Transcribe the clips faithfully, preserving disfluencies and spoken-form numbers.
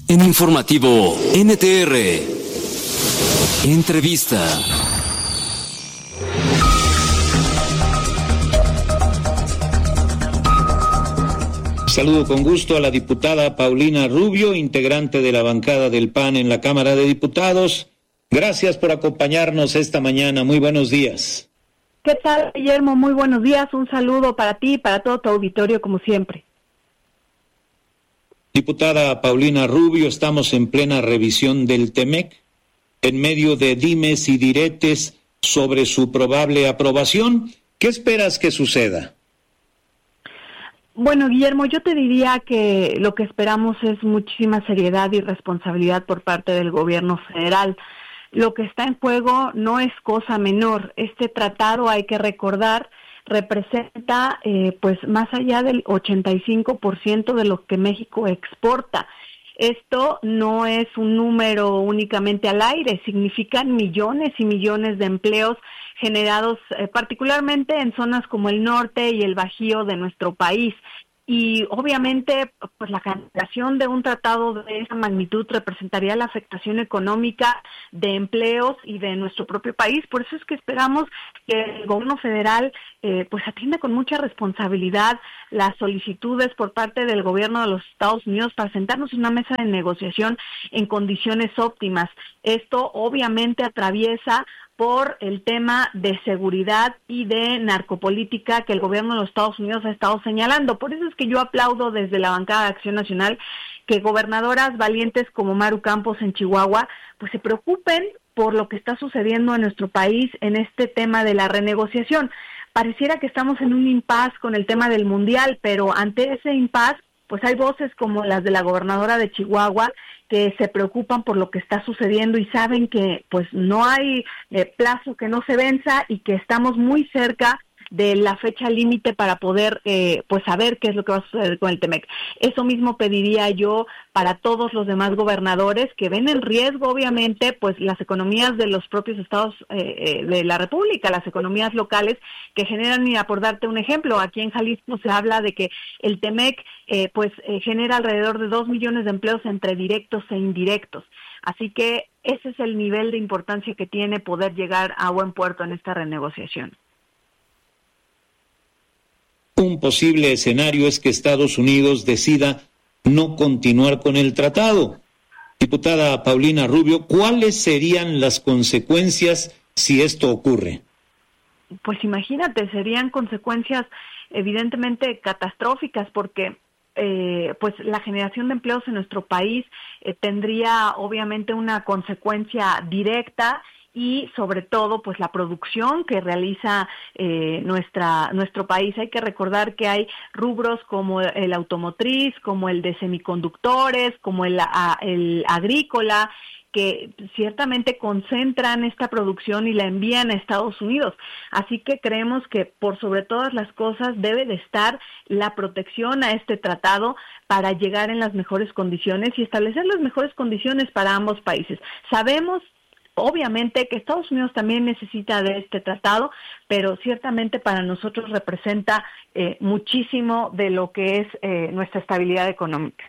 En Informativo N T R, entrevista. Saludo con gusto a la diputada Paulina Rubio, integrante de la bancada del P A N en la Cámara de Diputados. Gracias por acompañarnos esta mañana. Muy buenos días. ¿Qué tal, Guillermo? Muy buenos días. Un saludo para ti y para todo tu auditorio, como siempre. Diputada Paulina Rubio, estamos en plena revisión del Temec, en medio de dimes y diretes sobre su probable aprobación. ¿Qué esperas que suceda? Bueno, Guillermo, yo te diría que lo que esperamos es muchísima seriedad y responsabilidad por parte del gobierno federal. Lo que está en juego no es cosa menor. Este tratado, hay que recordar, representa eh, pues más allá del ochenta y cinco por ciento de lo que México exporta. Esto no es un número únicamente al aire, significan millones y millones de empleos generados eh, particularmente en zonas como el norte y el Bajío de nuestro país. Y obviamente, pues la cancelación de un tratado de esa magnitud representaría la afectación económica de empleos y de nuestro propio país. Por eso es que esperamos que el gobierno federal eh, pues atienda con mucha responsabilidad las solicitudes por parte del gobierno de los Estados Unidos para sentarnos en una mesa de negociación en condiciones óptimas. Esto obviamente atraviesa por el tema de seguridad y de narcopolítica que el gobierno de los Estados Unidos ha estado señalando. Por eso es que yo aplaudo desde la bancada de Acción Nacional que gobernadoras valientes como Maru Campos en Chihuahua pues se preocupen por lo que está sucediendo en nuestro país en este tema de la renegociación. Pareciera que estamos en un impasse con el tema del mundial, pero ante ese impasse pues hay voces como las de la gobernadora de Chihuahua que se preocupan por lo que está sucediendo y saben que pues no hay eh, plazo que no se venza y que estamos muy cerca de la fecha límite para poder eh, pues saber qué es lo que va a suceder con el Temec. Eso mismo pediría yo para todos los demás gobernadores que ven en riesgo obviamente pues las economías de los propios estados eh, de la República, las economías locales que generan, mira, por darte un ejemplo, aquí en Jalisco se habla de que el Temec eh, pues eh, genera alrededor de dos millones de empleos entre directos e indirectos. Así que ese es el nivel de importancia que tiene poder llegar a buen puerto en esta renegociación. Un posible escenario es que Estados Unidos decida no continuar con el tratado. Diputada Paulina Rubio, ¿cuáles serían las consecuencias si esto ocurre? Pues imagínate, serían consecuencias evidentemente catastróficas porque eh, pues la generación de empleos en nuestro país eh, tendría obviamente una consecuencia directa y sobre todo pues la producción que realiza eh, nuestra nuestro país. Hay que recordar que hay rubros como el automotriz, como el de semiconductores, como el, a, el agrícola, que ciertamente concentran esta producción y la envían a Estados Unidos. Así que creemos que por sobre todas las cosas debe de estar la protección a este tratado para llegar en las mejores condiciones y establecer las mejores condiciones para ambos países. Sabemos obviamente que Estados Unidos también necesita de este tratado, pero ciertamente para nosotros representa eh, muchísimo de lo que es eh, nuestra estabilidad económica.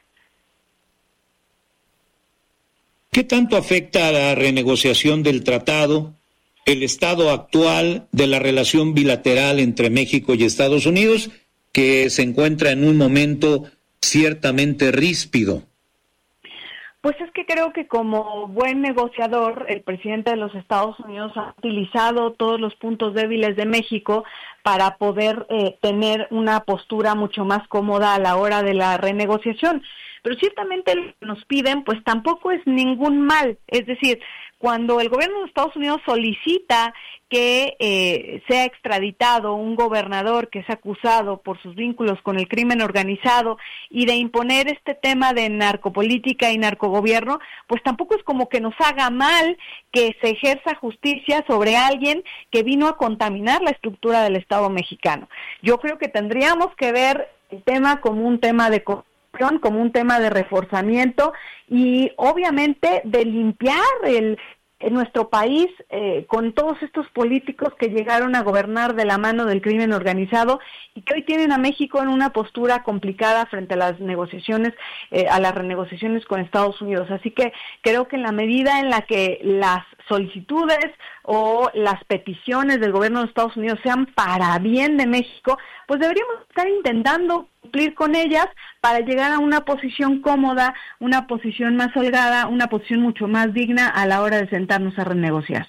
¿Qué tanto afecta a la renegociación del tratado el estado actual de la relación bilateral entre México y Estados Unidos, que se encuentra en un momento ciertamente ríspido? Pues es que creo que como buen negociador, el presidente de los Estados Unidos ha utilizado todos los puntos débiles de México para poder eh, tener una postura mucho más cómoda a la hora de la renegociación. Pero ciertamente lo que nos piden, pues tampoco es ningún mal. Es decir, cuando el gobierno de Estados Unidos solicita que eh, sea extraditado un gobernador que es acusado por sus vínculos con el crimen organizado y de imponer este tema de narcopolítica y narcogobierno, pues tampoco es como que nos haga mal que se ejerza justicia sobre alguien que vino a contaminar la estructura del Estado mexicano. Yo creo que tendríamos que ver el tema como un tema de como un tema de reforzamiento y obviamente de limpiar el en nuestro país, eh, con todos estos políticos que llegaron a gobernar de la mano del crimen organizado y que hoy tienen a México en una postura complicada frente a las negociaciones, eh, a las renegociaciones con Estados Unidos. Así que creo que en la medida en la que las solicitudes o las peticiones del gobierno de Estados Unidos sean para bien de México, pues deberíamos estar intentando cumplir con ellas para llegar a una posición cómoda, una posición más holgada, una posición mucho más digna a la hora de sentarnos a renegociar.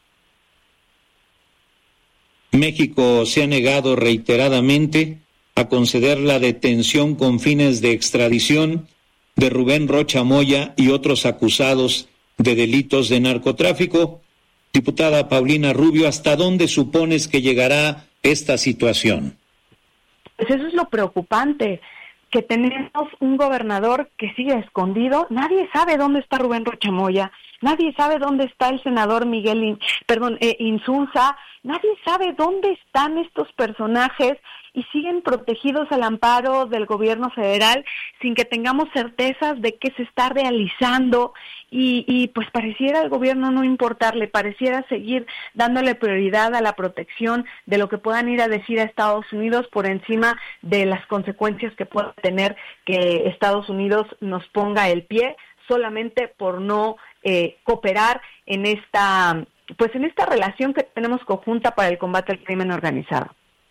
México se ha negado reiteradamente a conceder la detención con fines de extradición de Rubén Rocha Moya y otros acusados de delitos de narcotráfico. Diputada Paulina Rubio, ¿hasta dónde supones que llegará esta situación? Pues eso es lo preocupante, que tenemos un gobernador que sigue escondido. Nadie sabe dónde está Rubén Rocha Moya, nadie sabe dónde está el senador Miguel, In, perdón, eh, Insunza, nadie sabe dónde están estos personajes y siguen protegidos al amparo del gobierno federal sin que tengamos certezas de qué se está realizando y, y pues pareciera al gobierno no importarle, pareciera seguir dándole prioridad a la protección de lo que puedan ir a decir a Estados Unidos por encima de las consecuencias que pueda tener que Estados Unidos nos ponga el pie solamente por no eh, cooperar en esta, pues en esta relación que tenemos conjunta para el combate al crimen organizado.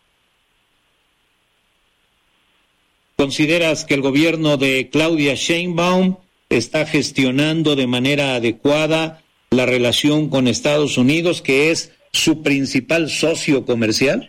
¿Consideras que el gobierno de Claudia Sheinbaum está gestionando de manera adecuada la relación con Estados Unidos, que es su principal socio comercial?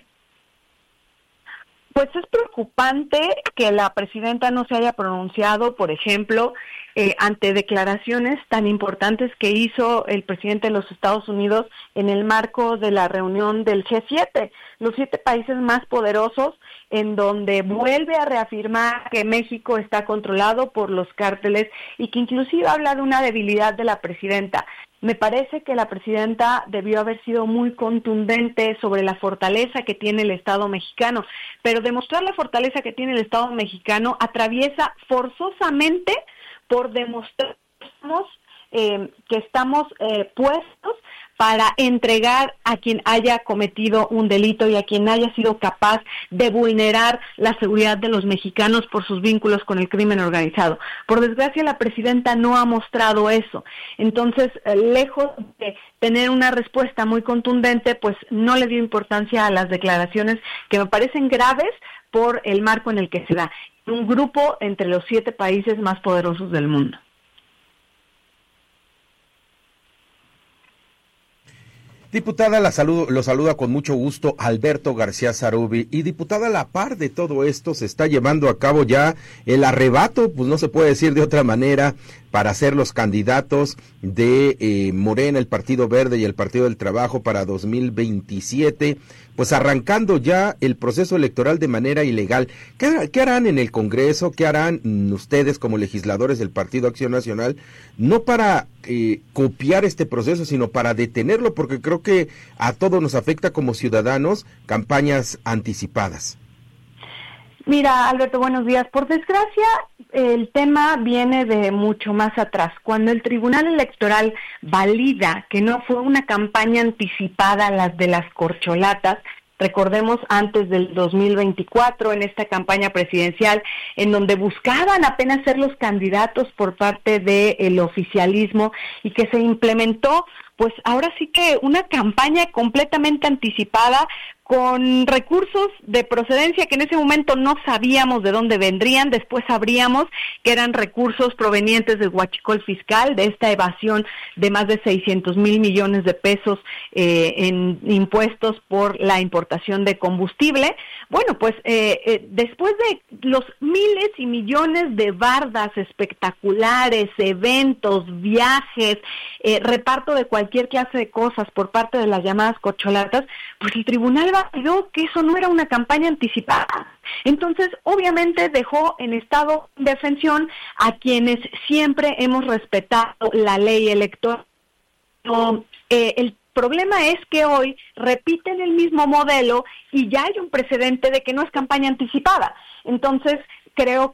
Pues es preocupante que la presidenta no se haya pronunciado, por ejemplo, eh, ante declaraciones tan importantes que hizo el presidente de los Estados Unidos en el marco de la reunión del G siete, los siete países más poderosos, en donde vuelve a reafirmar que México está controlado por los cárteles y que inclusive habla de una debilidad de la presidenta. Me parece que la presidenta debió haber sido muy contundente sobre la fortaleza que tiene el Estado mexicano, pero demostrar la fortaleza que tiene el Estado mexicano atraviesa forzosamente por demostrar eh, que estamos eh, puestos para entregar a quien haya cometido un delito y a quien haya sido capaz de vulnerar la seguridad de los mexicanos por sus vínculos con el crimen organizado. Por desgracia, la presidenta no ha mostrado eso. Entonces, eh, lejos de tener una respuesta muy contundente, pues no le dio importancia a las declaraciones que me parecen graves por el marco en el que se da. Un grupo entre los siete países más poderosos del mundo. Diputada, la saludo, lo saluda con mucho gusto Alberto García Zarubi. Y diputada, a la par de todo esto se está llevando a cabo ya el arrebato, pues no se puede decir de otra manera, para ser los candidatos de eh, Morena, el Partido Verde y el Partido del Trabajo para dos mil veintisiete, pues arrancando ya el proceso electoral de manera ilegal. ¿Qué, qué harán en el Congreso? ¿Qué harán ustedes como legisladores del Partido Acción Nacional? No para eh, copiar este proceso, sino para detenerlo, porque creo que a todos nos afecta como ciudadanos campañas anticipadas. Mira, Alberto, buenos días. Por desgracia, el tema viene de mucho más atrás. Cuando el Tribunal Electoral valida que no fue una campaña anticipada las de las corcholatas, recordemos antes del dos mil veinticuatro, en esta campaña presidencial, en donde buscaban apenas ser los candidatos por parte del oficialismo y que se implementó, pues ahora sí que una campaña completamente anticipada con recursos de procedencia que en ese momento no sabíamos de dónde vendrían, después sabríamos que eran recursos provenientes del huachicol fiscal, de esta evasión de más de seiscientos mil millones de pesos eh, en impuestos por la importación de combustible. Bueno, pues eh, eh, después de los miles y millones de bardas espectaculares, eventos, viajes, eh, reparto de cualquier clase de cosas por parte de las llamadas corcholatas, pues el tribunal validó que eso no era una campaña anticipada. Entonces, obviamente dejó en estado de indefensión a quienes siempre hemos respetado la ley electoral. No, eh, el problema es que hoy repiten el mismo modelo y ya hay un precedente de que no es campaña anticipada. Entonces, creo que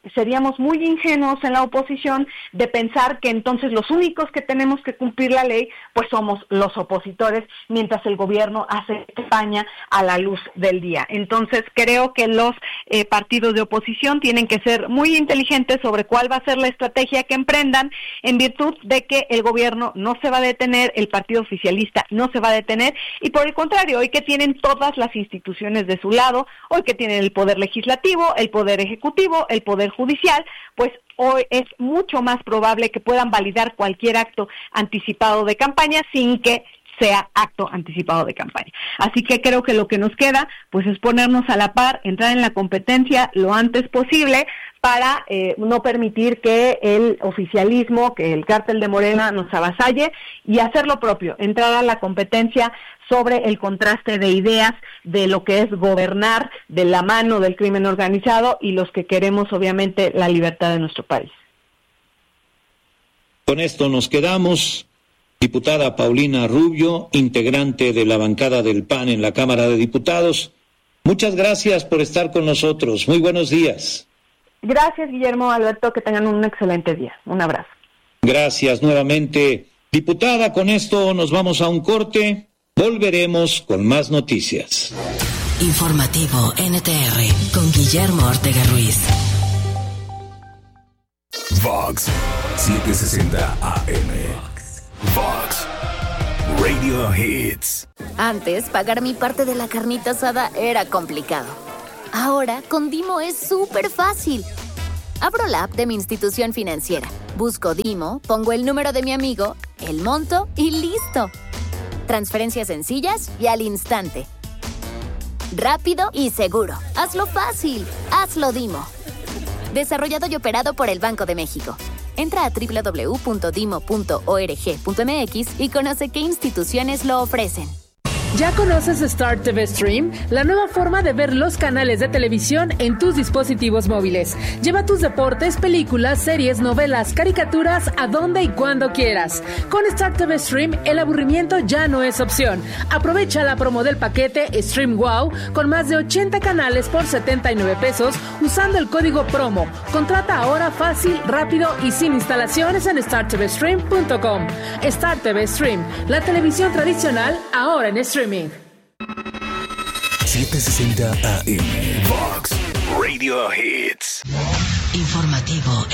seríamos muy ingenuos en la oposición de pensar que entonces los únicos que tenemos que cumplir la ley pues somos los opositores, mientras el gobierno hace campaña a la luz del día. Entonces creo que los eh, partidos de oposición tienen que ser muy inteligentes sobre cuál va a ser la estrategia que emprendan, en virtud de que el gobierno no se va a detener, el partido oficialista no se va a detener, y por el contrario, hoy que tienen todas las instituciones de su lado, hoy que tienen el poder legislativo, el poder ejecutivo, el poder judicial, pues hoy es mucho más probable que puedan validar cualquier acto anticipado de campaña sin que sea acto anticipado de campaña. Así que creo que lo que nos queda pues es ponernos a la par, entrar en la competencia lo antes posible para eh, no permitir que el oficialismo, que el cártel de Morena nos avasalle, y hacer lo propio, entrar a la competencia sobre el contraste de ideas de lo que es gobernar de la mano del crimen organizado y los que queremos obviamente la libertad de nuestro país. Con esto nos quedamos. Diputada Paulina Rubio, integrante de la bancada del P A N en la Cámara de Diputados, muchas gracias por estar con nosotros. Muy buenos días. Gracias, Guillermo, Alberto, que tengan un excelente día. Un abrazo. Gracias nuevamente. Diputada, con esto nos vamos a un corte. Volveremos con más noticias. Informativo N T R con Guillermo Ortega Ruiz. Vox setecientos sesenta A M. Vox Radio Hits. Antes, pagar mi parte de la carnita asada era complicado. Ahora, con Dimo es súper fácil. Abro la app de mi institución financiera, busco Dimo, pongo el número de mi amigo, el monto y listo. Transferencias sencillas y al instante. Rápido y seguro. Hazlo fácil. Hazlo Dimo. Desarrollado y operado por el Banco de México. Entra a doble u doble u doble u punto dimo punto org punto m x y conoce qué instituciones lo ofrecen. ¿Ya conoces Star T V Stream? La nueva forma de ver los canales de televisión en tus dispositivos móviles. Lleva tus deportes, películas, series, novelas, caricaturas a donde y cuando quieras. Con Star T V Stream, el aburrimiento ya no es opción. Aprovecha la promo del paquete Stream Wow con más de ochenta canales por setenta y nueve pesos usando el código promo. Contrata ahora fácil, rápido y sin instalaciones en star t v stream punto com. Star T V Stream, la televisión tradicional ahora en streaming. setecientos sesenta A M. Vox Radio Hits. Informativo